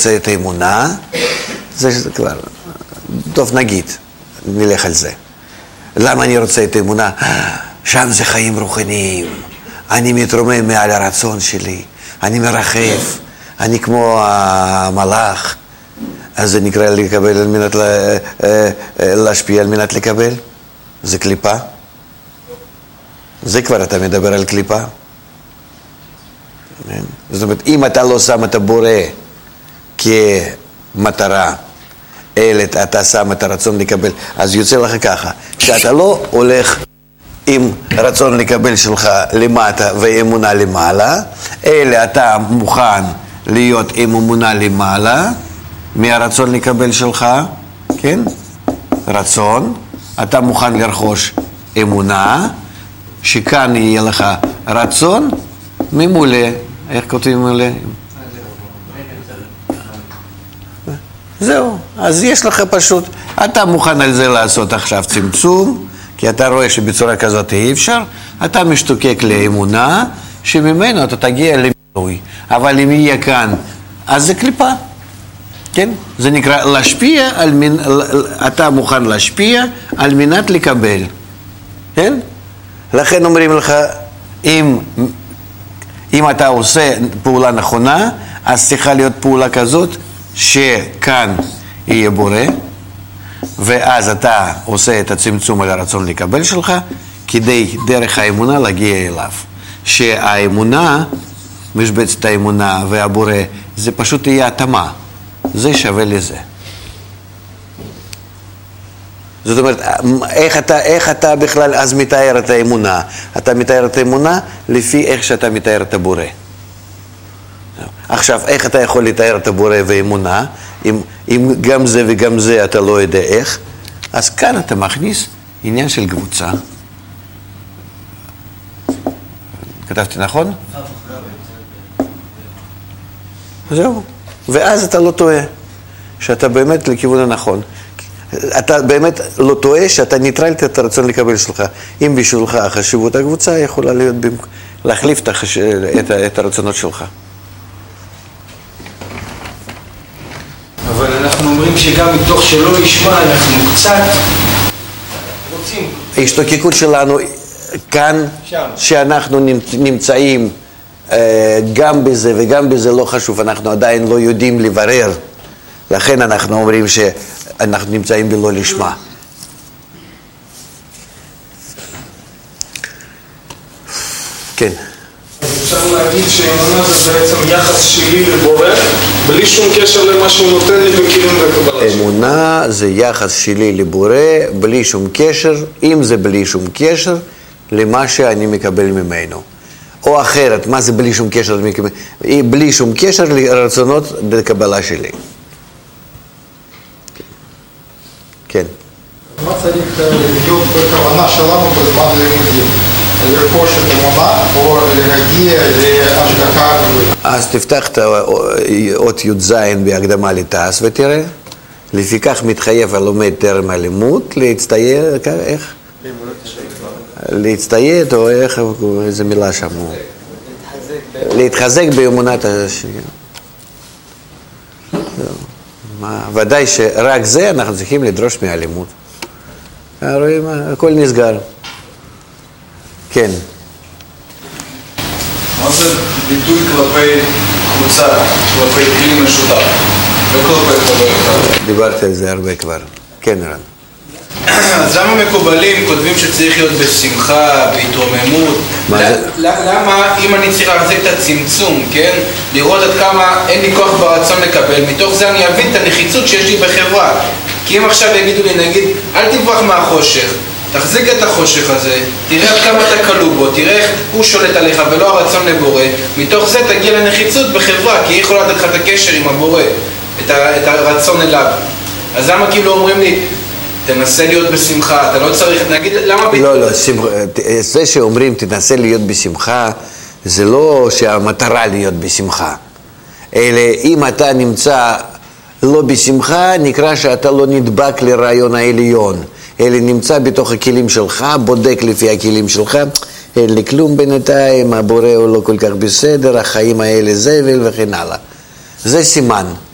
רוצה את האמונה, זה כבר, טוב נגיד, נלך על זה. למה אני רוצה את האמונה? שם זה חיים רוחניים, אני מתרומם מעל הרצון שלי, אני מרחף, אני כמו המלאך, אז זה נקרא לקבל על מנת להשפיע על מנת לקבל, זה קליפה. זה כבר אתה מדבר על קליפה. זאת אומרת, אם אתה לא שם את הבורא כמטרה, אלא אתה שם את הרצון לקבל, אז יוצא לך ככה, שאתה לא הולך עם רצון לקבל שלך למטה ואמונה למעלה, אלא אתה מוכן להיות עם אמונה למעלה, מהרצון לקבל שלך, כן? רצון, אתה מוכן לרכוש אמונה, שכאן יהיה לך רצון, ממולא, איך כותבים ממולא? זהו, אז יש לך פשוט, אתה מוכן על זה לעשות עכשיו צמצום, כי אתה רואה שבצורה כזאת אי אפשר, אתה משתוקק לאמונה, שממנו אתה תגיע למילוי, אבל אם יהיה כאן, אז זה קליפה, כן? זה נקרא להשפיע, אתה מוכן להשפיע על מנת לקבל, כן? לכן אומרים לך, אם אתה עושה פעולה נכונה, אז צריכה להיות פעולה כזאת, שכאן יהיה בורא, ואז אתה עושה את הצמצום על הרצון לקבל שלך, כדי דרך האמונה להגיע אליו. שהאמונה, משבצת האמונה והבורא, זה פשוט יהיה התאמה. זה לזה. זאת אומרת, איך אתה בכלל אז מתאר את האמונה? אתה מתאר את האמונה לפי איך שאתה מתאר את הבורא. עכשיו, איך אתה יכול לתאר את הבורא ואמונה, אם גם זה וגם זה אתה לא יודע איך? אז כאן אתה מכניס עניין של קבוצה. כתבתי נכון? זהו. ואז אתה לא טועה, שאתה באמת לכיוון הנכון. אתה באמת לא טועה שאתה ניטרלת את הרצון לקבל שלך. אם בשבילך החשיבות הקבוצה יכולה להיות להחליף את הרצונות שלך. אבל אנחנו אומרים שגם מתוך שלא לשמה אנחנו קצת רוצים. ההשתוקקות שלנו כאן, שאנחנו נמצאים גם בזה וגם בזה לא חשוב, אנחנו עדיין לא יודעים לברר, לכן אנחנו אומרים שאנחנו נמצאים בלא לשמה. כן. אפשר להגיד שאמונה זה בעצם יחס שלי לבורא, בלי שום קשר למה שהוא נותן לי בכלים וקבלה. אמונה זה יחס שלי לבורא, בלי שום קשר, אם זה בלי שום קשר, למה שאני מקבל ממנו. או אחרת, מה זה בלי שום קשר? בלי שום קשר לרצונות לקבלה שלי. כן. מה צריך להיות בכוונה שלנו בזמן לימודים? לרכוש את אמונה או להגיע להשגחה? אז תפתח את אות י"ז בהקדמה לתעש ותראה. לפיכך מתחייב הלומד טרם הלימוד להצטייד, איך? להצטייד או איך, איזה מילה שם? להתחזק באמונת השם. ודאי שרק זה אנחנו צריכים לדרוש מהלימוד. רואים, הכל נסגר. כן. מה זה ביטוי כלפי קבוצה, כלפי כלי משותף? וכלפי חבר? דיברתי על זה הרבה כבר. כן, רן. אז למה מקובלים כותבים שצריך להיות בשמחה, בהתרוממות? למה אם אני צריך להחזיק את הצמצום, כן? לראות עד כמה אין לי כוח ברצון לקבל, מתוך זה אני אבין את הנחיצות שיש לי בחברה. כי אם עכשיו יגידו לי, נגיד, אל תברח מהחושך, תחזיק את החושך הזה, תראה עד כמה אתה כלוא בו, תראה איך הוא שולט עליך ולא הרצון לבורא, מתוך זה תגיע לנחיצות בחברה, כי היא יכולה לתת לך את הקשר עם הבורא, את הרצון אליו. אז למה כאילו אומרים לי, תנסה להיות בשמחה, אתה לא צריך, נגיד, למה... לא, זה שאומרים תנסה להיות בשמחה, זה לא שהמטרה להיות בשמחה, אלא אם אתה נמצא לא בשמחה, נקרא שאתה לא נדבק לרעיון העליון, אלא נמצא בתוך הכלים שלך, בודק לפי הכלים שלך, אין לי כלום בינתיים, הבורא הוא לא כל כך בסדר, החיים האלה זבל וכן הלאה. זה סימן.